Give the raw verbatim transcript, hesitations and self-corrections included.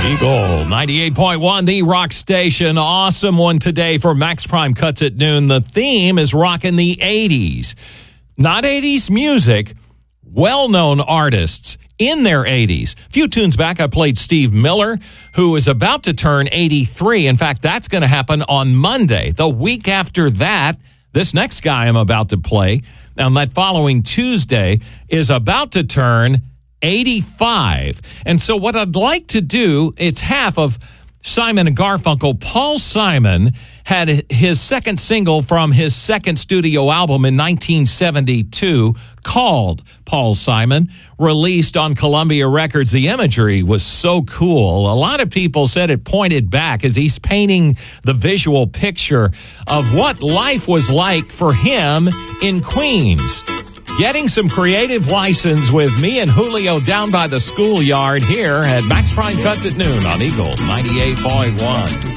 Eagle ninety-eight point one, the rock station. Awesome one today for Max Prime Cuts at Noon. The theme is rocking the eighties. Not eighties music, well-known artists in their eighties. A few tunes back, I played Steve Miller, who is about to turn eighty-three. In fact, that's going to happen on Monday. The week after that, this next guy I'm about to play, on that following Tuesday, is about to turn eighty-five. And so what I'd like to do, it's half of Simon and Garfunkel. Paul Simon had his second single from his second studio album in nineteen seventy-two called Paul Simon, released on Columbia Records. The imagery was so cool. A lot of people said it pointed back as he's painting the visual picture of what life was like for him in Queens. Getting some creative license with me and Julio down by the schoolyard here at Max Prime Cuts at Noon on Eagle ninety-eight point one.